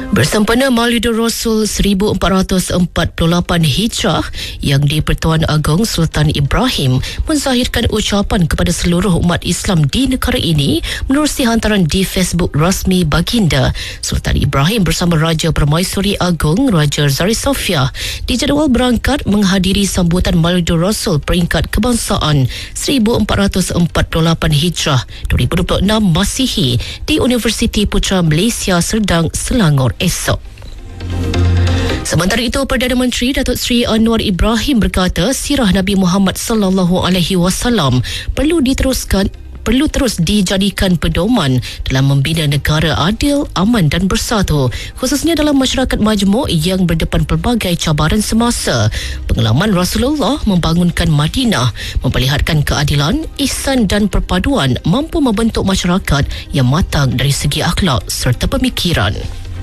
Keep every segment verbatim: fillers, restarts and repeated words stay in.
Bersempena Maulidur Rasul seribu empat ratus empat puluh lapan Hijrah yang di-Pertuan Agong Sultan Ibrahim menzahirkan ucapan kepada seluruh umat Islam di negara ini menerusi hantaran di Facebook rasmi baginda. Sultan Ibrahim bersama Raja Permaisuri Agong Raja Zari Sofia dijadual berangkat menghadiri sambutan Maulidur Rasul peringkat kebangsaan seribu empat ratus empat puluh lapan Hijrah dua ribu dua puluh enam Masihi di Universiti Putra Malaysia Serdang, Selangor esok. Sementara itu, Perdana Menteri Datuk Seri Anwar Ibrahim berkata sirah Nabi Muhammad sallallahu alaihi wasallam perlu diteruskan perlu terus dijadikan pedoman dalam membina negara adil, aman dan bersatu, khususnya dalam masyarakat majmuk yang berdepan pelbagai cabaran semasa. Pengalaman Rasulullah membangunkan Madinah, memperlihatkan keadilan, ihsan dan perpaduan mampu membentuk masyarakat yang matang dari segi akhlak serta pemikiran.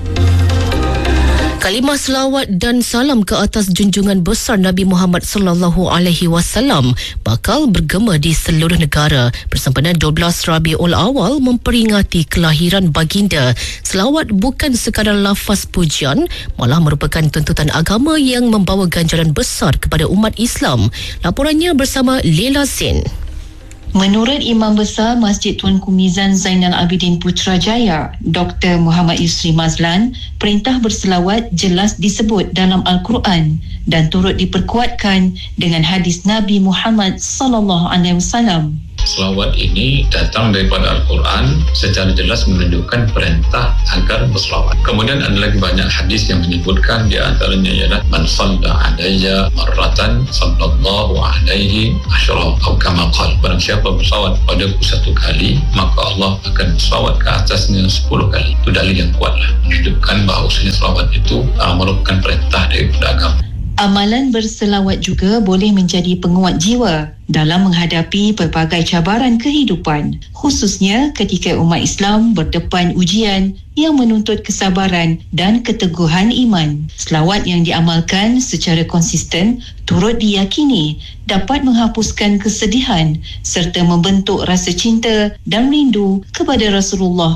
Kalimah selawat dan salam ke atas junjungan besar Nabi Muhammad sallallahu alaihi wasallam bakal bergema di seluruh negara bersempena dua belas Rabiul Awal memperingati kelahiran baginda. Selawat bukan sekadar lafaz pujian, malah merupakan tuntutan agama yang membawa ganjaran besar kepada umat Islam. Laporannya bersama Lela Zain. Menurut Imam Besar Masjid Tunku Mizan Zainal Abidin Putrajaya, Doktor Muhammad Yusri Mazlan, perintah berselawat jelas disebut dalam Al-Quran dan turut diperkuatkan dengan hadis Nabi Muhammad sallallahu alaihi wasallam. Selawat ini datang daripada Al-Quran secara jelas menunjukkan perintah agar berselawat. Kemudian ada lagi banyak hadis yang menyebutkan, di antaranya ialah man salla alayya marratan sallallahu alaihi asyra atau kama qala. Barang siapa berselawat padaku satu kali, maka Allah akan berselawat ke atasnya sepuluh kali. Itu dalil yang kuatlah menunjukkan bahawasanya selawat itu uh, merupakan perintah daripada agama. Amalan berselawat juga boleh menjadi penguat jiwa dalam menghadapi pelbagai cabaran kehidupan, khususnya ketika umat Islam berdepan ujian yang menuntut kesabaran dan keteguhan iman. Selawat yang diamalkan secara konsisten turut diyakini dapat menghapuskan kesedihan serta membentuk rasa cinta dan rindu kepada Rasulullah